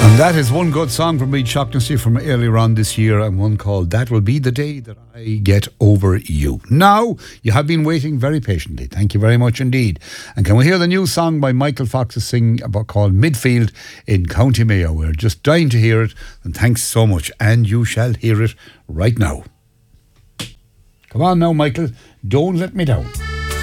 And that is one good song from Reed Shaughnessy from earlier on this year, and one called That Will Be the Day That I Get Over You. Now, you have been waiting very patiently. Thank you very much indeed. And can we hear the new song by Michael Fox sing about called Midfield in County Mayo? We're just dying to hear it, and thanks so much. And you shall hear it right now. Come on now, Michael. Don't let me down.